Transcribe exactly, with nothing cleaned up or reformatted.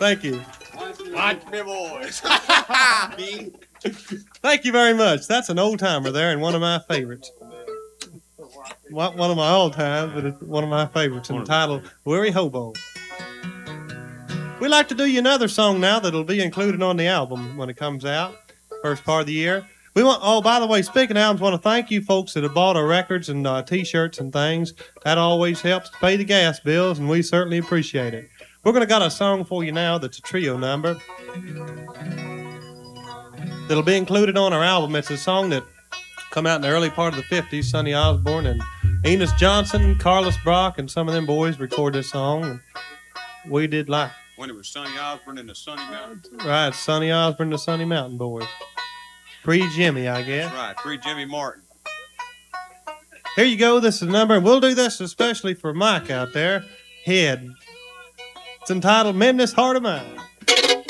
Thank you. Watch me, boys. Thank you very much. That's an old timer there and one of my favorites. One one of my old times, but it's one of my favorites, entitled Weary Hobo. We'd like to do you another song now that'll be included on the album when it comes out, first part of the year. We want. Oh, by the way, speaking of albums, want to thank you folks that have bought our records and uh, T-shirts and things. That always helps to pay the gas bills, and we certainly appreciate it. We're going to got a song for you now that's a trio number that'll be included on our album. It's a song that come out in the early part of the fifties. Sonny Osborne and Enos Johnson, Carlos Brock, and some of them boys recorded this song. And we did like it. When it was Sonny Osborne and the Sonny Mountain. Right, Sonny Osborne and the Sonny Mountain boys. Pre-Jimmy, I guess. That's right, pre-Jimmy Martin. Here you go. This is a number. We'll do this especially for Mike out there. Head. It's entitled Mend This Heart of Mine.